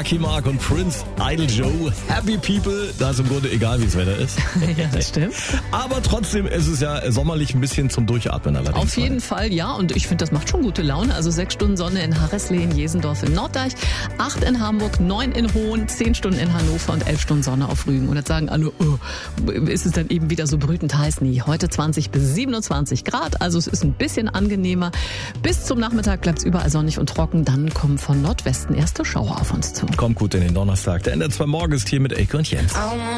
Marky Mark und Prince Idol Joe. Happy People, da ist im Grunde egal, wie das Wetter ist. Ja, das stimmt. Aber trotzdem ist es ja sommerlich ein bisschen zum Durchatmen allerdings. Auf jeden Fall, ja. Und ich finde, das macht schon gute Laune. Also 6 Stunden Sonne in Harreslehen, Jesendorf in Norddeich, 8 in Hamburg, 9 in Hohn, 10 Stunden in Hannover und 11 Stunden Sonne auf Rügen. Und jetzt sagen alle, ist es dann eben wieder so brütend heiß? Nee, heute 20 bis 27 Grad. Also es ist ein bisschen angenehmer. Bis zum Nachmittag bleibt es überall sonnig und trocken. Dann kommen von Nordwesten erste Schauer auf uns zu. Kommt gut in den Donnerstag. Der NDR 2 Morgen ist hier mit Elke und Jens.